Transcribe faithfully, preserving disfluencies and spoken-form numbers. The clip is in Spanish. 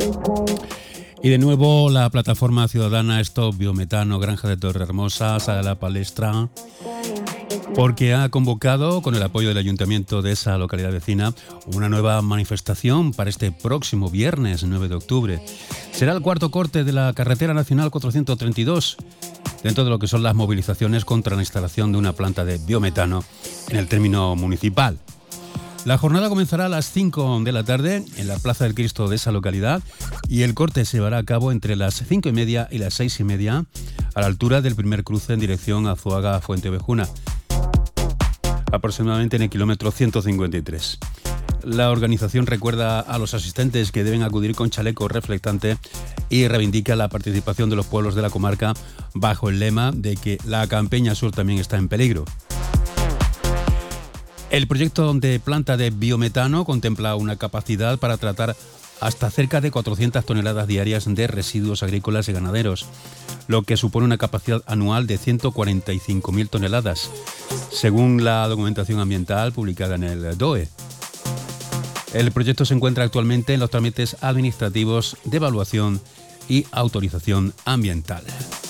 Y de nuevo la plataforma ciudadana Stop Biometano Granja de Torrehermosa sale a la palestra porque ha convocado, con el apoyo del ayuntamiento de esa localidad vecina, una nueva manifestación para este próximo viernes nueve de octubre. Será el cuarto corte de la carretera nacional cuatrocientos treinta y dos, dentro de lo que son las movilizaciones contra la instalación de una planta de biometano en el término municipal. La jornada comenzará a las cinco de la tarde en la Plaza del Cristo de esa localidad y el corte se llevará a cabo entre las cinco y media y las seis y media a la altura del primer cruce en dirección a Azuaga-Fuentevejuna, aproximadamente en el kilómetro ciento cincuenta y tres. La organización recuerda a los asistentes que deben acudir con chaleco reflectante y reivindica la participación de los pueblos de la comarca bajo el lema de que la Campeña Sur también está en peligro. El proyecto de planta de biometano contempla una capacidad para tratar hasta cerca de cuatrocientas toneladas diarias de residuos agrícolas y ganaderos, lo que supone una capacidad anual de ciento cuarenta y cinco mil toneladas, según la documentación ambiental publicada en el D O E. El proyecto se encuentra actualmente en los trámites administrativos de evaluación y autorización ambiental.